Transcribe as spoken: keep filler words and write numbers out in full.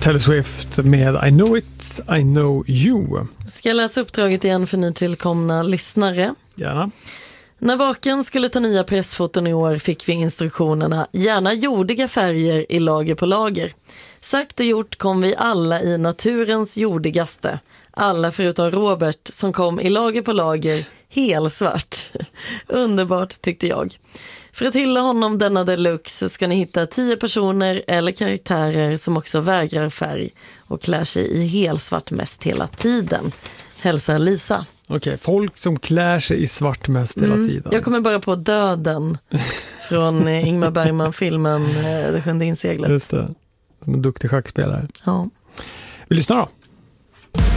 Taylor Swift med I know it, I know you. Ska jag läsa uppdraget igen för nytillkomna lyssnare? Gärna. När Vaken skulle ta nya pressfoton i år fick vi instruktionerna gärna jordiga färger i lager på lager. Sagt och gjort kom vi alla i naturens jordigaste. Alla förutom Robert som kom i lager på lager helsvart. Underbart tyckte jag. För att hylla honom denna deluxe ska ni hitta tio personer eller karaktärer som också vägrar färg och klär sig i helsvart mest hela tiden. Hälsa Lisa. Okej, okay, folk som klär sig i svart mest hela mm, tiden. Jag kommer bara på Döden från Ingmar Bergman-filmen Det sjunde inseglet. Just det, som en duktig schackspelare. Ja. Vi lyssnar då.